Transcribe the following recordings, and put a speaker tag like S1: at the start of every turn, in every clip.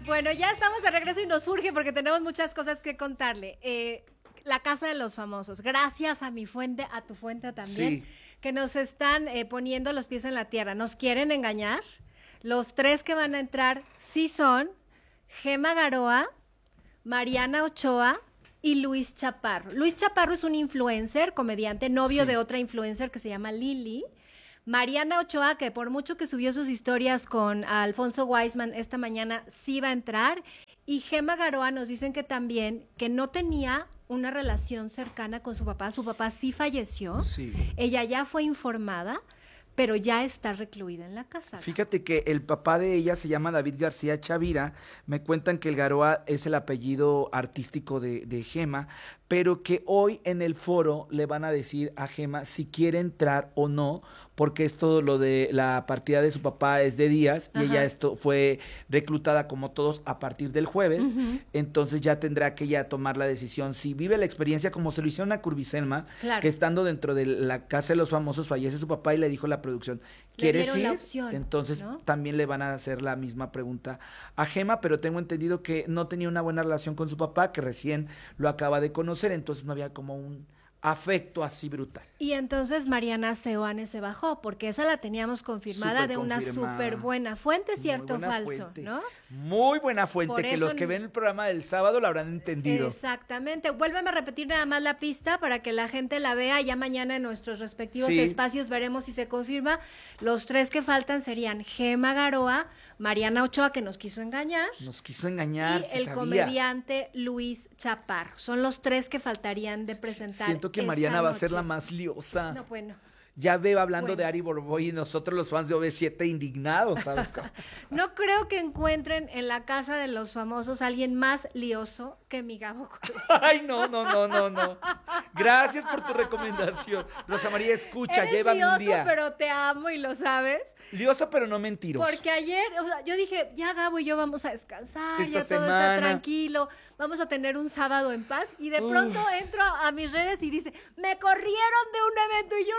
S1: Bueno, ya estamos de regreso y nos surge porque tenemos muchas cosas que contarle. La Casa de los Famosos. Gracias a mi fuente, a tu fuente también, que nos están poniendo los pies en la tierra. ¿Nos quieren engañar? Los 3 que van a entrar sí son Gema Garoa, Mariana Ochoa y Luis Chaparro. Luis Chaparro es un influencer, comediante, novio de otra influencer que se llama Lili. Mariana Ochoa, que por mucho que subió sus historias con Alfonso Weisman esta mañana, sí va a entrar. Y Gema Garoa nos dicen que también, que no tenía una relación cercana con su papá. Su papá sí falleció. Sí. Ella ya fue informada, pero ya está recluida en la casa.
S2: Fíjate que el papá de ella se llama David García Chavira. Me cuentan que el Garoa es el apellido artístico de Gema, pero que hoy en el foro le van a decir a Gema si quiere entrar o no, porque esto, lo de la partida de su papá es de días, y ella fue reclutada como todos a partir del jueves, entonces ya tendrá que ella tomar la decisión si vive la experiencia como se lo hicieron a Curviselma, que estando dentro de la Casa de los Famosos fallece su papá y le dijo la producción, ¿quieres ir? Entonces también le van a hacer la misma pregunta a Gema, pero tengo entendido que no tenía una buena relación con su papá, que recién lo acaba de conocer, entonces no había como un afecto así brutal.
S1: Y entonces Mariana Seoane se bajó, porque esa la teníamos confirmada de una súper buena fuente, ¿cierto o falso?
S2: Fuente,
S1: ¿no?
S2: Muy buena fuente,
S1: Por
S2: que
S1: eso
S2: los que ven el programa del sábado lo habrán entendido.
S1: Exactamente. Vuélveme a repetir nada más la pista para que la gente la vea. Ya mañana en nuestros respectivos espacios veremos si se confirma. Los 3 que faltan serían Gema Garoa, Mariana Ochoa, que nos quiso engañar. Y el comediante Luis Chaparro. Son los 3 que faltarían de presentar.
S2: Siento que Mariana va a ser la más liosa.
S1: No, bueno.
S2: Ya veo hablando de Ari Borboy y nosotros los fans de OV7 indignados, ¿sabes?
S1: No creo que encuentren en la Casa de los Famosos a alguien más lioso que mi Gabo Cuevas.
S2: Ay, no. Gracias por tu recomendación. Rosa María, escucha, llévame un día.
S1: Lioso, pero te amo y lo sabes.
S2: Lioso, pero no mentiroso.
S1: Porque ayer, o sea, yo dije, ya Gabo y yo vamos a descansar, ya todo está tranquilo, vamos a tener un sábado en paz. Y de pronto entro a mis redes y dice, me corrieron de un evento. Y yo,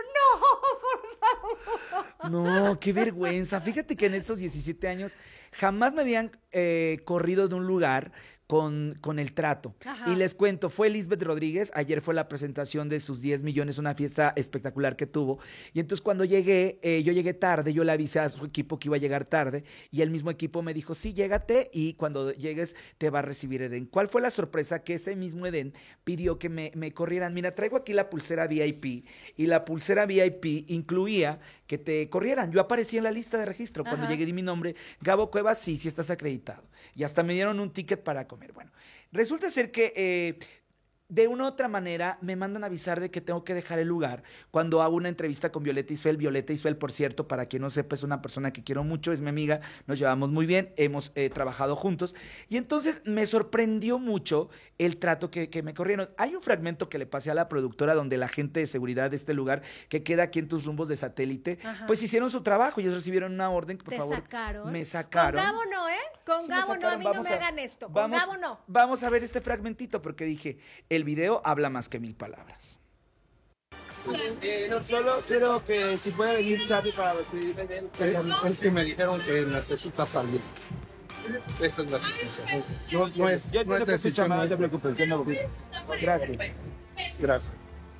S1: no, por favor.
S2: No, qué vergüenza. Fíjate que en estos 17 años jamás me habían corrido de un lugar con el trato. Y les cuento, fue Lisbeth Rodríguez, ayer fue la presentación de sus 10 millones, una fiesta espectacular que tuvo, y entonces cuando llegué, yo llegué tarde, yo le avisé a su equipo que iba a llegar tarde, y el mismo equipo me dijo, sí, llégate, y cuando llegues te va a recibir Edén. ¿Cuál fue la sorpresa? Que ese mismo Edén pidió que me corrieran. Mira, traigo aquí la pulsera VIP, y la pulsera VIP incluía que te corrieran. Yo aparecí en la lista de registro, cuando llegué di mi nombre, Gabo Cuevas, sí estás acreditado, y hasta me dieron un ticket para comer. Bueno, resulta ser que de una u otra manera me mandan a avisar de que tengo que dejar el lugar cuando hago una entrevista con Violeta Isfel. Violeta Isfel, por cierto, para quien no sepa, es una persona que quiero mucho, es mi amiga, nos llevamos muy bien, hemos trabajado juntos, y entonces me sorprendió mucho el trato que me corrieron. Hay un fragmento que le pasé a la productora donde la gente de seguridad de este lugar, que queda aquí en tus rumbos de satélite, pues hicieron su trabajo, ellos recibieron una orden que por favor me sacaron.
S1: Con Gabo no, Con Gabo no, a mí no me hagan esto, con Gabo no.
S2: Vamos a ver este fragmentito, porque dije, el video habla más que 1000 palabras.
S3: No, solo quiero que si puede venir Chavi para despedirme de él. Es que me dijeron que necesita salir. Esa es la situación. No es decisión. No se preocupen. Gracias.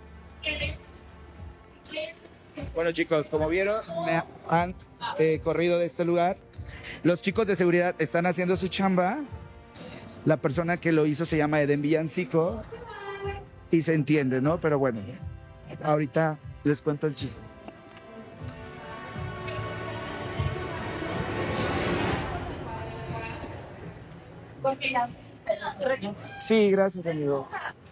S2: Bueno, chicos, como vieron, me han corrido de este lugar. Los chicos de seguridad están haciendo su chamba. La persona que lo hizo se llama Eden Villancico. Y se entiende, ¿no? Pero bueno, ahorita les cuento el chisme. Sí, gracias, amigo.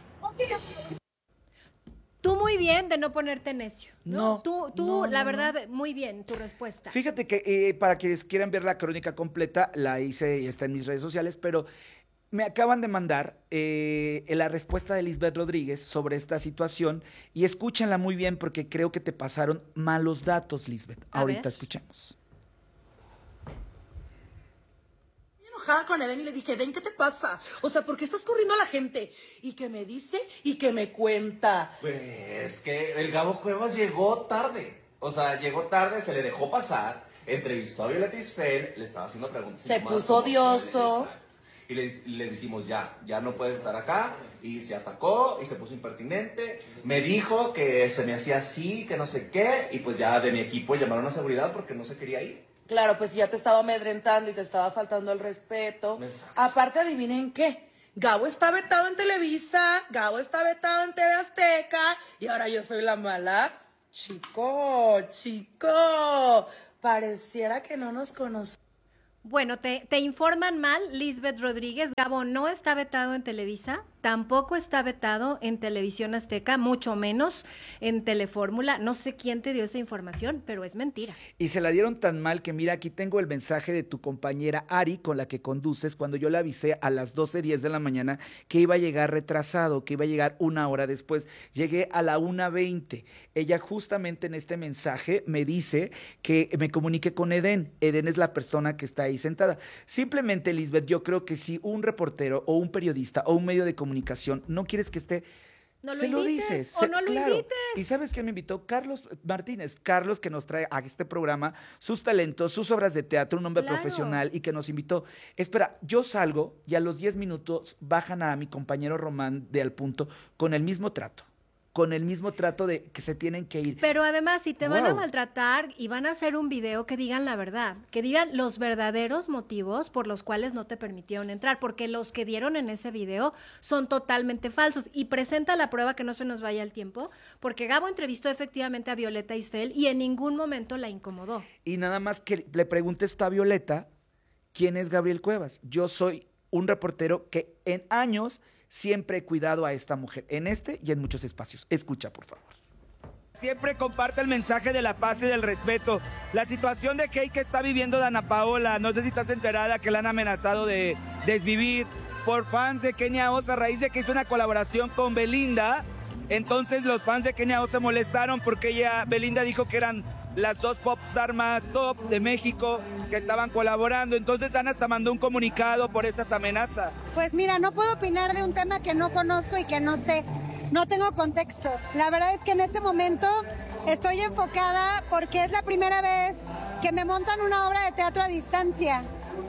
S1: Tú muy bien de no ponerte necio, ¿no?
S2: No,
S1: la verdad, muy bien tu respuesta.
S2: Fíjate que para quienes quieran ver la crónica completa, la hice y está en mis redes sociales, pero me acaban de mandar la respuesta de Lisbeth Rodríguez sobre esta situación, y escúchenla muy bien porque creo que te pasaron malos datos, Lisbeth. Ahorita escuchemos.
S4: Enojada con Eden y le dije, Eden, ¿qué te pasa? O sea, ¿por qué estás corriendo a la gente? Y que me dice y que me cuenta.
S5: Pues que el Gabo Cuevas llegó tarde. O sea, llegó tarde, se le dejó pasar, entrevistó a Violeta Isfel, le estaba haciendo preguntas.
S4: Se puso odioso.
S5: Y le dijimos, ya no puedes estar acá. Y se atacó y se puso impertinente. Me dijo que se me hacía así, que no sé qué. Y pues ya de mi equipo llamaron a seguridad porque no se quería ir.
S4: Claro, pues ya te estaba amedrentando y te estaba faltando el respeto.
S5: Exacto.
S4: Aparte, adivinen qué. Gabo está vetado en Televisa, Gabo está vetado en TV Azteca y ahora yo soy la mala. Chico, pareciera que no nos conocemos.
S1: Bueno, te informan mal, Lisbeth Rodríguez. Gabo no está vetado en Televisa, tampoco está vetado en Televisión Azteca, mucho menos en Telefórmula. No sé quién te dio esa información, pero es mentira.
S2: Y se la dieron tan mal que mira, aquí tengo el mensaje de tu compañera Ari, con la que conduces, cuando yo le avisé a las 12:10 de la mañana que iba a llegar retrasado, que iba a llegar una hora después. Llegué a la 1:20. Ella justamente en este mensaje me dice que me comunique con Eden. Eden es la persona que está ahí sentada. Simplemente, Lisbeth, yo creo que si un reportero o un periodista o un medio de comunicación no quieres que esté,
S1: No
S2: se
S1: lo
S2: lo
S1: invites,
S2: dices.
S1: o no lo invites.
S2: ¿Y sabes quién me invitó? Carlos Martínez. Carlos, que nos trae a este programa sus talentos, sus obras de teatro, un hombre
S1: Claro.
S2: profesional, y que nos invitó. Espera, yo salgo y a los 10 minutos bajan a mi compañero Román de Al Punto con el mismo trato. Con el mismo trato de que se tienen que ir.
S1: Pero además, si te van a
S2: Wow.
S1: maltratar y van a hacer un video, que digan la verdad, que digan los verdaderos motivos por los cuales no te permitieron entrar, porque los que dieron en ese video son totalmente falsos. Y presenta la prueba, que no se nos vaya el tiempo, porque Gabo entrevistó efectivamente a Violeta Isfel y en ningún momento la incomodó.
S2: Y nada más que le preguntes tú a Violeta, ¿quién es Gabriel Cuevas? Yo soy un reportero que en años siempre he cuidado a esta mujer, en este y en muchos espacios. Escucha, por favor. Siempre comparte el mensaje de la paz y del respeto. La situación de hate que está viviendo Dana Paola, no sé si estás enterada que la han amenazado de desvivir por fans de Kenia Oz a raíz de que hizo una colaboración con Belinda. Entonces los fans de Kenia Oz se molestaron porque Belinda dijo que eran las dos popstar más top de México que estaban colaborando. Entonces Ana hasta mandó un comunicado por estas amenazas.
S6: Pues mira, no puedo opinar de un tema que no conozco y que no sé. No tengo contexto. La verdad es que en este momento estoy enfocada porque es la primera vez que me montan una obra de teatro a distancia.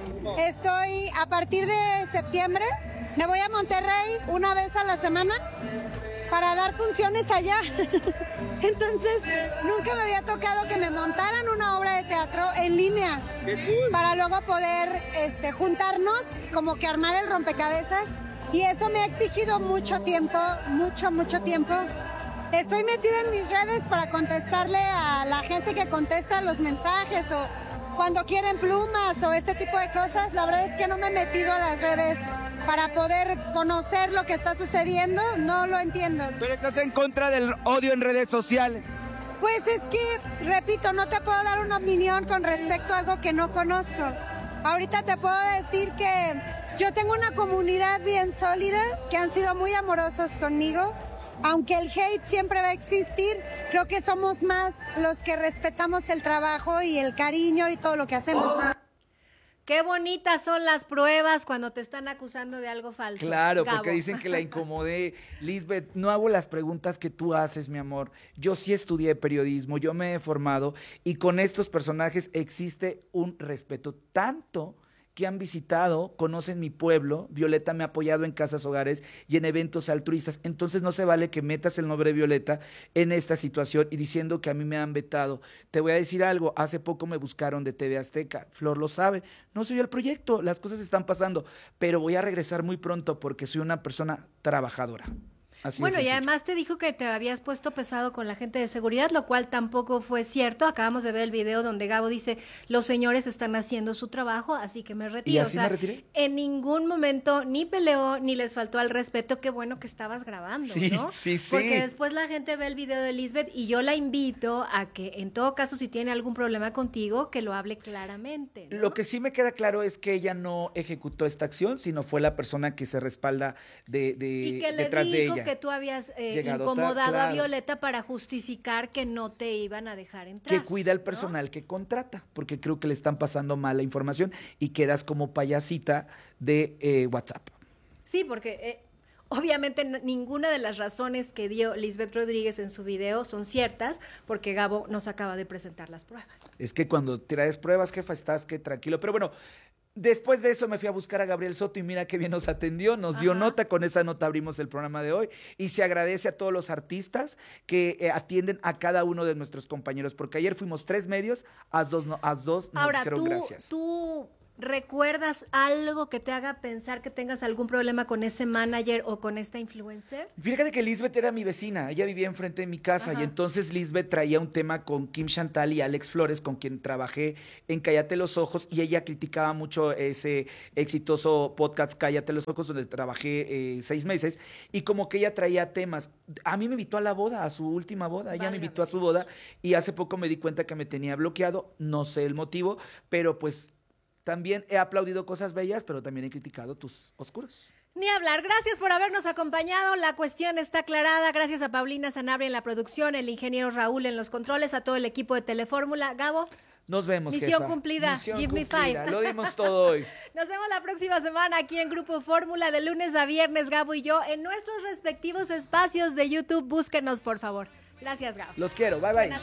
S6: Estoy, a partir de septiembre, me voy a Monterrey una vez a la semana para dar funciones allá. Entonces, nunca me había tocado que me montaran una obra de teatro en línea para luego poder juntarnos, como que armar el rompecabezas. Y eso me ha exigido mucho tiempo, mucho tiempo. Estoy metida en mis redes para contestarle a la gente que contesta los mensajes o cuando quieren plumas o este tipo de cosas. La verdad es que no me he metido a las redes para poder conocer lo que está sucediendo. No lo entiendo.
S2: ¿Pero estás en contra del odio en redes sociales?
S6: Pues es que, repito, no te puedo dar una opinión con respecto a algo que no conozco. Ahorita te puedo decir que yo tengo una comunidad bien sólida, que han sido muy amorosos conmigo. Aunque el hate siempre va a existir, creo que somos más los que respetamos el trabajo y el cariño y todo lo que hacemos.
S1: Qué bonitas son las pruebas cuando te están acusando de algo falso.
S2: Claro,
S1: Gabo.
S2: porque dicen que la incomodé. Lisbeth, no hago las preguntas que tú haces, mi amor. Yo sí estudié periodismo, yo me he formado y con estos personajes existe un respeto tanto que han visitado, conocen mi pueblo. Violeta me ha apoyado en casas hogares y en eventos altruistas. Entonces no se vale que metas el nombre de Violeta en esta situación y diciendo que a mí me han vetado. Te voy a decir algo, hace poco me buscaron de TV Azteca, Flor lo sabe, no soy el proyecto, las cosas están pasando, pero voy a regresar muy pronto porque soy una persona trabajadora. Así
S1: Bueno,
S2: de
S1: y
S2: sencillo.
S1: además te dijo que te habías puesto pesado con la gente de seguridad, lo cual tampoco fue cierto. Acabamos de ver el video donde Gabo dice, los señores están haciendo su trabajo, así que me retiro.
S2: ¿Y así me retiré?
S1: En ningún momento ni peleó, ni les faltó al respeto. Qué bueno que estabas grabando,
S2: Sí,
S1: ¿no?
S2: sí.
S1: Porque después la gente ve el video de Lisbeth y yo la invito a que, en todo caso, si tiene algún problema contigo, que lo hable claramente, ¿no?
S2: Lo que sí me queda claro es que ella no ejecutó esta acción, sino fue la persona que se respalda
S1: Y que le
S2: detrás de
S1: dijo
S2: ella.
S1: que tú habías
S2: Llegado
S1: incomodado a
S2: claro.
S1: Violeta para justificar que no te iban a dejar entrar.
S2: Que cuida el
S1: ¿no?
S2: personal que contrata, porque creo que le están pasando mala información y quedas como payasita de WhatsApp.
S1: Sí, porque obviamente ninguna de las razones que dio Lisbeth Rodríguez en su video son ciertas, porque Gabo nos acaba de presentar las pruebas.
S2: Es que cuando traes pruebas, jefa, estás que tranquilo. Pero bueno, Después de eso me fui a buscar a Gabriel Soto y mira qué bien nos atendió, nos dio nota, con esa nota abrimos el programa de hoy y se agradece a todos los artistas que atienden a cada uno de nuestros compañeros, porque ayer fuimos 3 medios, a dos nos dijeron gracias.
S1: ¿Tú recuerdas algo que te haga pensar que tengas algún problema con ese manager o con esta influencer?
S2: Fíjate que Lisbeth era mi vecina, ella vivía enfrente de mi casa y entonces Lisbeth traía un tema con Kim Chantal y Alex Flores, con quien trabajé en Cállate los Ojos, y ella criticaba mucho ese exitoso podcast Cállate los Ojos, donde trabajé 6 meses, y como que ella traía temas. A mí me invitó a la boda, a su última boda, ella me invitó a su boda y hace poco me di cuenta que me tenía bloqueado, no sé el motivo, pero pues también he aplaudido cosas bellas, pero también he criticado tus oscuros.
S1: Ni hablar. Gracias por habernos acompañado. La cuestión está aclarada. Gracias a Paulina Sanabria en la producción, el ingeniero Raúl en los controles, a todo el equipo de Telefórmula. Gabo.
S2: Nos vemos,
S1: Misión
S2: jefa.
S1: cumplida.
S2: Misión
S1: Give me
S2: cumplida.
S1: 5.
S2: Lo dimos todo hoy.
S1: Nos vemos la próxima semana aquí en Grupo Fórmula, de lunes a viernes, Gabo y yo, en nuestros respectivos espacios de YouTube. Búsquenos, por favor. Gracias, Gabo.
S2: Los quiero. Bye, bye.